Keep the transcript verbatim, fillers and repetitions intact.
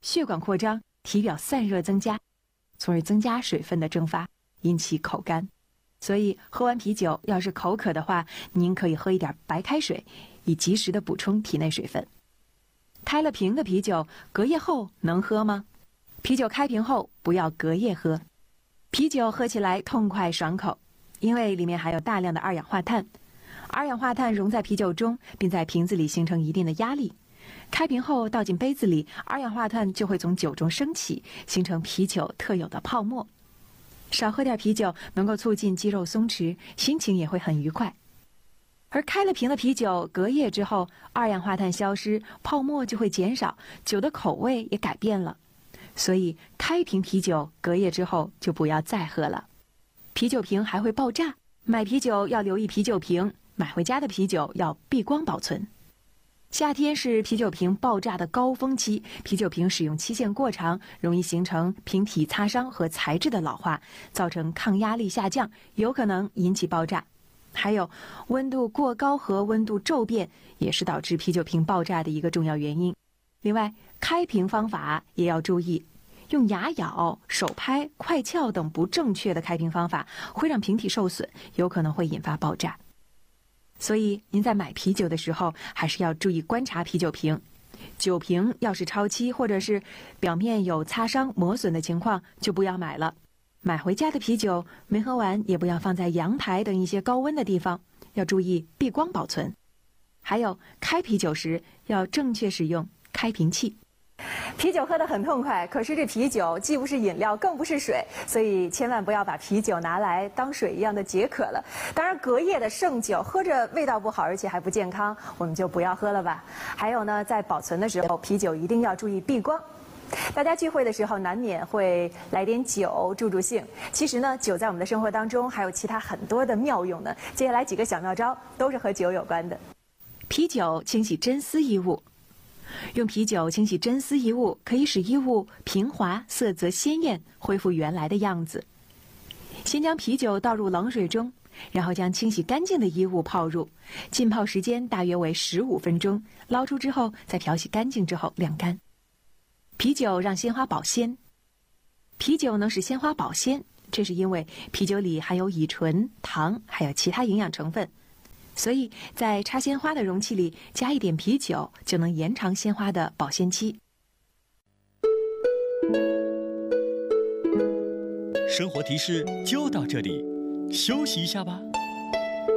血管扩张，体表散热增加，从而增加水分的蒸发，引起口干。所以喝完啤酒，要是口渴的话，您可以喝一点白开水，以及时的补充体内水分。开了瓶的啤酒，隔夜后能喝吗？啤酒开瓶后不要隔夜喝。啤酒喝起来痛快爽口，因为里面含有大量的二氧化碳。二氧化碳溶在啤酒中，并在瓶子里形成一定的压力。开瓶后倒进杯子里，二氧化碳就会从酒中升起，形成啤酒特有的泡沫。少喝点啤酒能够促进肌肉松弛，心情也会很愉快。而开了瓶的啤酒隔夜之后，二氧化碳消失，泡沫就会减少，酒的口味也改变了。所以开瓶啤酒隔夜之后就不要再喝了。啤酒瓶还会爆炸，买啤酒要留意啤酒瓶，买回家的啤酒要避光保存。夏天是啤酒瓶爆炸的高峰期，啤酒瓶使用期限过长，容易形成瓶体擦伤和材质的老化，造成抗压力下降，有可能引起爆炸。还有温度过高和温度骤变也是导致啤酒瓶爆炸的一个重要原因。另外，开瓶方法也要注意，用牙咬、手拍、快撬等不正确的开瓶方法会让瓶体受损，有可能会引发爆炸。所以您在买啤酒的时候，还是要注意观察啤酒瓶。酒瓶要是超期或者是表面有擦伤、磨损的情况，就不要买了。买回家的啤酒没喝完，也不要放在阳台等一些高温的地方，要注意避光保存。还有，开啤酒时要正确使用开瓶器。啤酒喝得很痛快，可是这啤酒既不是饮料，更不是水，所以千万不要把啤酒拿来当水一样的解渴了。当然，隔夜的剩酒喝着味道不好，而且还不健康，我们就不要喝了吧。还有呢，在保存的时候，啤酒一定要注意避光。大家聚会的时候难免会来点酒助助兴，其实呢，酒在我们的生活当中还有其他很多的妙用呢。接下来几个小妙招都是和酒有关的。啤酒清洗真丝衣物。用啤酒清洗真丝衣物，可以使衣物平滑、色泽鲜艳，恢复原来的样子。先将啤酒倒入冷水中，然后将清洗干净的衣物泡入，浸泡时间大约为十五分钟。捞出之后，再漂洗干净之后晾干。啤酒让鲜花保鲜。啤酒能使鲜花保鲜，这是因为啤酒里含有乙醇、糖，还有其他营养成分。所以在插鲜花的容器里加一点啤酒，就能延长鲜花的保鲜期。 生活提示就到这里，休息一下吧。